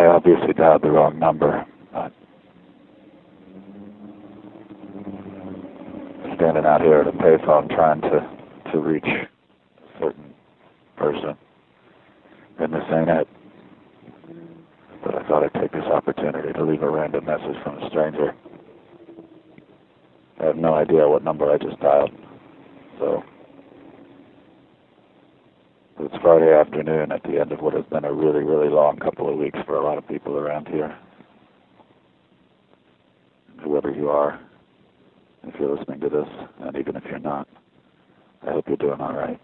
obviously dialed the wrong number. Standing out here at a payphone trying to reach a certain person, and this ain't it. But I thought I'd take this opportunity to leave a random message from a stranger. I have no idea what number I just dialed, so it's Friday afternoon at the end of what has been a really, really long couple of weeks for a lot of people around here. Whoever you are, if you're listening to this, and even if you're not, I hope you're doing all right.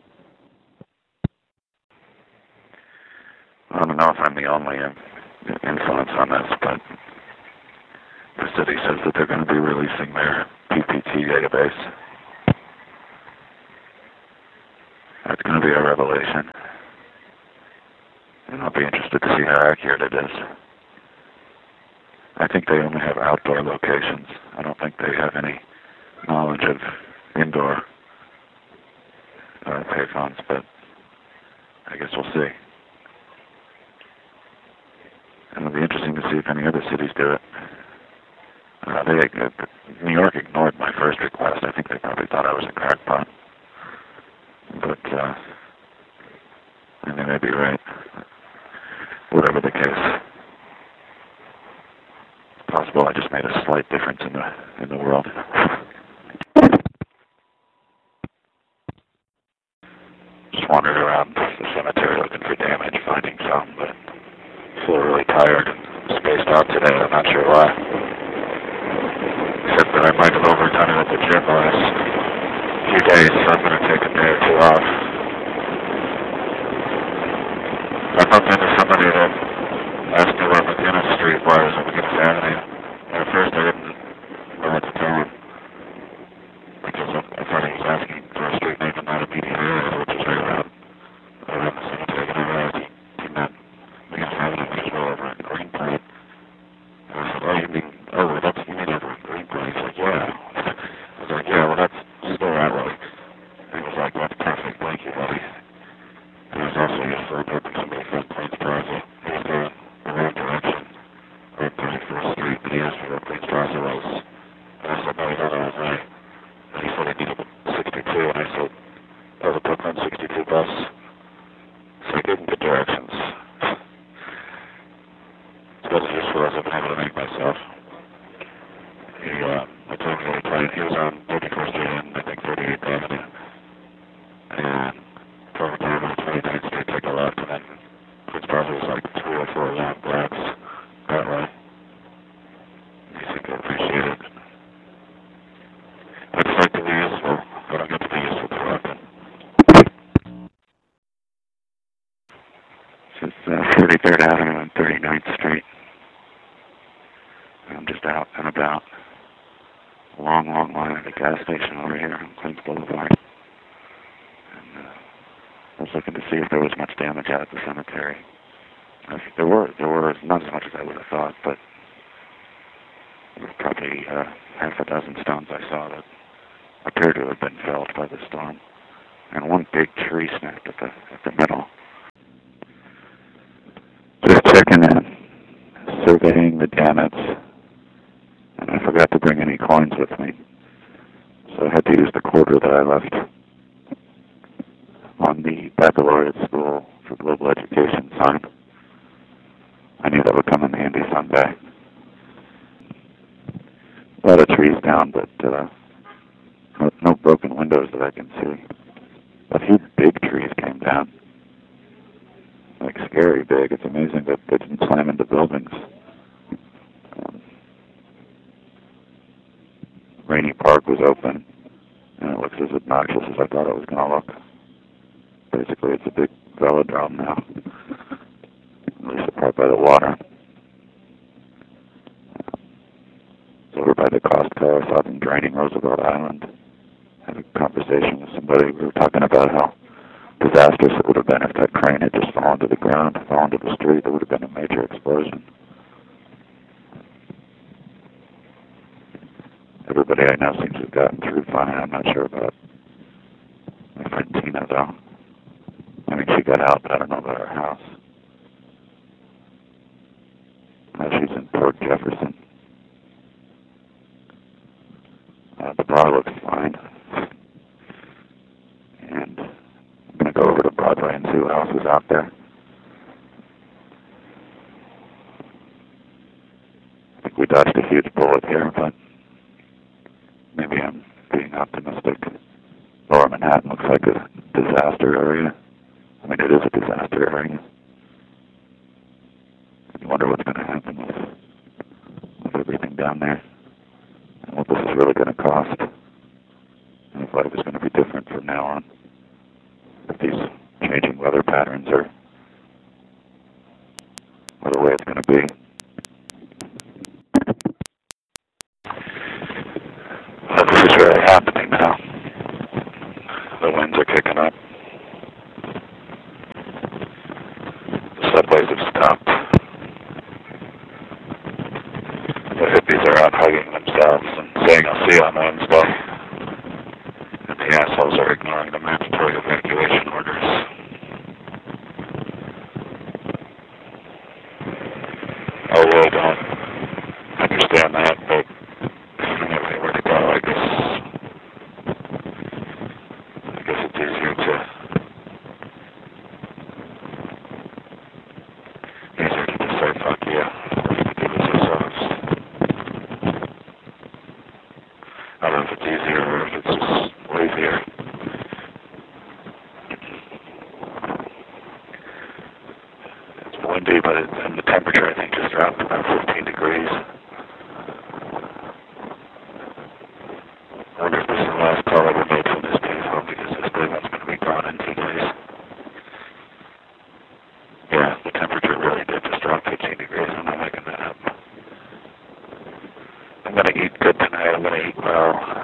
I don't know if I'm the only influence on this, but the city says that they're going to be releasing their PPT database. That's going to be a revelation, and I'll be interested to see how accurate it is. I think they only have outdoor locations. I don't think they have any knowledge of indoor payphones, but I guess we'll see. And it'll be interesting to see if any other cities do it. New York ignored my first request. I think they probably thought I was a crackpot. But, and they may be right. Whatever the case, it's possible I just made a slight difference in the world. Just wandered around the cemetery looking for damage, finding some, but I feel really tired and spaced out today. I'm not sure why. Except that I might have overdone it at the gym the last few days, so I'm going to take a day or two off. I bumped into somebody that asked me where McGinnis Street was on McGinnis Avenue. And at first I didn't know what to tell him, because I thought he was asking for a street name and not a PD area, which is right around the cemetery. And I realized he meant McGinnis Avenue, which is well over in Greenpoint. And I said, oh, you mean over in Greenpoint? He's like, yeah. I was like, yeah, well, that's still that way. And he was like, that's perfect, thank you, buddy. And it was also useful to open somebody from Queens Plaza. He was going the wrong direction, or 31st Street, but he asked me where Queens Plaza was. And I said, no, he thought I was right. And he said he needed 62, and I said, oh, the Brooklyn 62 bus. So I gave him good directions. It's about as useful as I've been able to make myself. I told him he was on 34th Street and I think 38th Avenue. And told him to go to 29th Street, take a left, and then Queens Plaza was like 3 or 4 long blocks that way. He seemed to appreciate it. I just like to be useful. I don't get to be useful too often. This is 43rd Avenue and 39th Street. I'm just out and about. A long, long line at a gas station over here on Queens Boulevard. And I was looking to see if there was much damage out at the cemetery. There were not as much as I would have thought, but there were probably half a dozen stones I saw that appeared to have been felled by the storm. And one big tree snapped at the middle. Just checking in, surveying the damage. And I forgot to bring any coins with me, so I had to use the quarter that I left on the baccalaureate school for global education sign. I knew that would come in handy someday. A lot of trees down, but no broken windows that I can see. A few big trees came down, like scary big. It's amazing that they didn't slam into buildings. Rainy Park was open, and it looks as obnoxious as I thought it was going to look. Basically, it's a big velodrome now, at least the part by the water. It's over by the Costco. I saw them draining Roosevelt Island. I had a conversation with somebody. We were talking about how disastrous it would have been if that crane had just fallen to the ground, fallen to the street. There would have been a major explosion. Everybody I know seems to have gotten through fine. I'm not sure about my friend Tina, though. I mean, she got out, but I don't know about her house. Jefferson. The bar looks fine. And I'm going to go over to Broadway and see what else is out there. I think we dodged a huge bullet here, but maybe I'm being optimistic. Lower Manhattan looks like a disaster area. I mean, it is a disaster area. You wonder what's going to happen with everything down there, and what this is really going to cost, and if life is going to be different from now on, if these changing weather patterns are the way it's going to be. But this is really happening now. The winds are kicking up. The subways have stopped. The hippies are out hugging themselves and saying, "I'll see you on Wednesday." And the assholes are ignoring the mandatory evacuation orders. I really don't understand that, but I don't know where to go. I guess it's easier to just say fuck you. Do this ourselves. I don't know if it's easier or if it's just lazier. It's windy, but and the temperature I think just dropped about 15 degrees. I wonder if this is the last call I ever made from this day home, because this big one's going to be gone in 2 days. Yeah, the temperature really did just drop 15 degrees. I'm not making that up. I'm going to eat good tonight. I'm going to eat well.